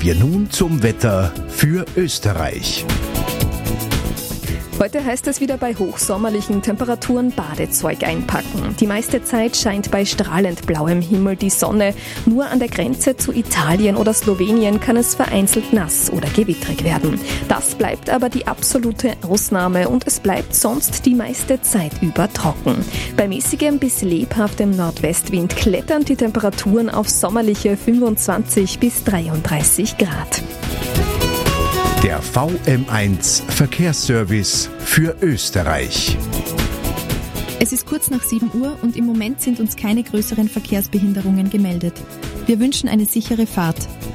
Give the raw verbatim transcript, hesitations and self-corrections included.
wir nun zum Wetter für Österreich. Heute heißt es wieder bei hochsommerlichen Temperaturen Badezeug einpacken. Die meiste Zeit scheint bei strahlend blauem Himmel die Sonne. Nur an der Grenze zu Italien oder Slowenien kann es vereinzelt nass oder gewittrig werden. Das bleibt aber die absolute Ausnahme und es bleibt sonst die meiste Zeit über trocken. Bei mäßigem bis lebhaftem Nordwestwind klettern die Temperaturen auf sommerliche fünfundzwanzig bis dreiunddreißig Grad. Der V M eins Verkehrsservice für Österreich. Es ist kurz nach sieben Uhr und im Moment sind uns keine größeren Verkehrsbehinderungen gemeldet. Wir wünschen eine sichere Fahrt.